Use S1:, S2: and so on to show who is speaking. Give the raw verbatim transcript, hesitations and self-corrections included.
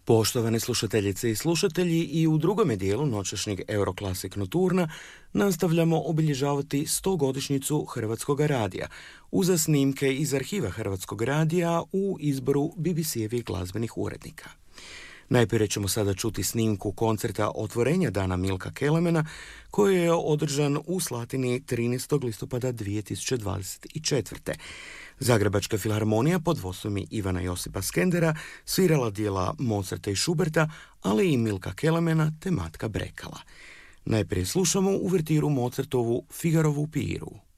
S1: Poštovane slušateljice i slušatelji, i u drugome dijelu noćašnjeg Euroclassic Nocturna nastavljamo obilježavati stogodišnjicu Hrvatskog radija uza snimke iz arhiva Hrvatskog radija u izboru B B C-evih glazbenih urednika. Najprije ćemo sada čuti snimku koncerta otvorenja Dana Milka Kelemena koji je održan u Slatini trinaestog listopada dvije tisuće dvadeset četvrte. Zagrebačka filharmonija pod vodstvom Ivana Josipa Skendera svirala dijela Mozarta i Schuberta, ali i Milka Kelemena te Matka Brekala. Najprije slušamo uvertiru Mozartovu Figarovu piru.